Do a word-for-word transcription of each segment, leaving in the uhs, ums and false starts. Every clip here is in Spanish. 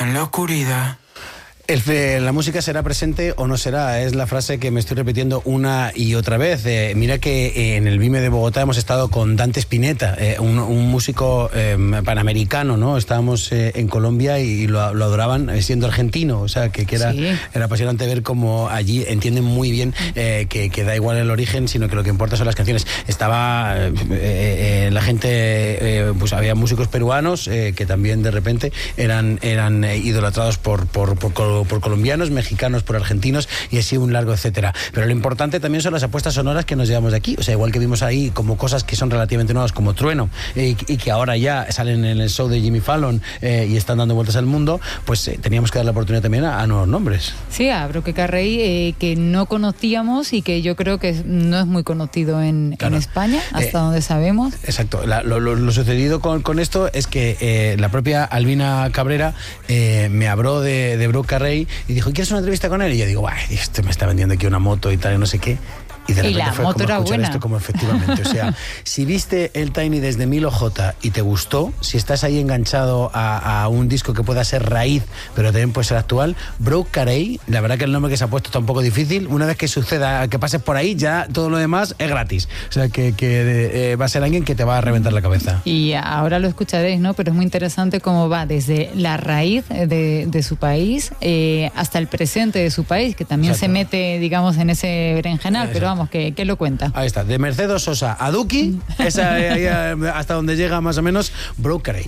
en la oscuridad. El, la música será presente o no será, es la frase que me estoy repitiendo una y otra vez. Eh, mira que eh, en el Vime de Bogotá hemos estado con Dante Spinetta, eh, un, un músico eh, panamericano, ¿no? Estábamos eh, en Colombia y lo, lo adoraban eh, siendo argentino, o sea, que, que era, sí. era apasionante ver cómo allí entienden muy bien eh, que, que da igual el origen, sino que lo que importa son las canciones. Estaba eh, eh, la gente, eh, pues había músicos peruanos eh, que también de repente eran, eran eh, idolatrados por, por, por por colombianos, mexicanos, por argentinos y así un largo etcétera. Pero lo importante también son las apuestas sonoras que nos llevamos de aquí. O sea, igual que vimos ahí como cosas que son relativamente nuevas como Trueno eh, y que ahora ya salen en el show de Jimmy Fallon eh, y están dando vueltas al mundo, pues eh, teníamos que dar la oportunidad también a, a nuevos nombres. Sí, a Brooke Carrey, eh, que no conocíamos y que yo creo que no es muy conocido en, claro. en España, hasta eh, donde sabemos. Exacto. La, lo, lo, lo sucedido con, con esto es que eh, la propia Albina Cabrera eh, me habló de, de Brooke Carrey y dijo, ¿quieres una entrevista con él? Y yo digo, este me está vendiendo aquí una moto y tal y no sé qué. Y de repente y la fue moto como era escuchar buena. Esto como efectivamente, o sea, si viste el Tiny desde Milo J y te gustó, si estás ahí enganchado a, a un disco que pueda ser raíz, pero también puede ser actual, Brooke Carrey, la verdad que el nombre que se ha puesto está un poco difícil, una vez que suceda, que pases por ahí, ya todo lo demás es gratis, o sea, que, que eh, va a ser alguien que te va a reventar la cabeza. Y ahora lo escucharéis, ¿no? Pero es muy interesante cómo va desde la raíz de, de su país eh, hasta el presente de su país, que también Exacto. se mete, digamos, en ese berenjenal, Exacto. pero vamos, que, que lo cuenta. Ahí está, de Mercedes Sosa a Duki, esa, ahí, hasta donde llega más o menos Brooke Carrey.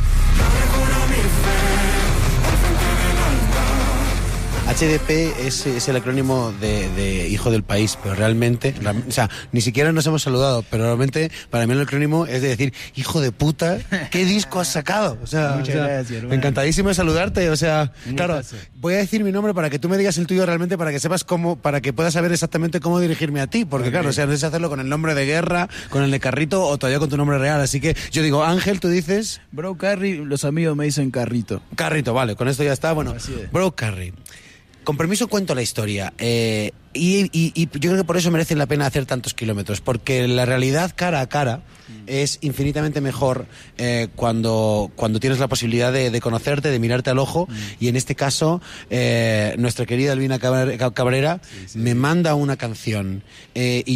H D P es, es el acrónimo de, de Hijo del País, pero realmente, o sea, ni siquiera nos hemos saludado, pero realmente para mí el acrónimo es de decir, hijo de puta, ¿qué disco has sacado? O sea, Muchas o sea gracias, hermano. Encantadísimo de saludarte, o sea, Un claro, gustazo. voy a decir mi nombre para que tú me digas el tuyo realmente, para que sepas cómo, para que puedas saber exactamente cómo dirigirme a ti, porque okay. claro, o sea, no sé hacerlo con el nombre de guerra, con el de Carrito o todavía con tu nombre real, así que yo digo, Ángel, tú dices... Bro Carrey, los amigos me dicen Carrito. Carrito, vale, con esto ya está, bueno, Bro Carrey. Con permiso cuento la historia eh, y, y, y yo creo que por eso merece la pena hacer tantos kilómetros, porque la realidad cara a cara mm. es infinitamente mejor eh, cuando, cuando tienes la posibilidad de, de conocerte, de mirarte al ojo mm. y en este caso eh, nuestra querida Albina Cabrera sí, sí. me manda una canción eh, y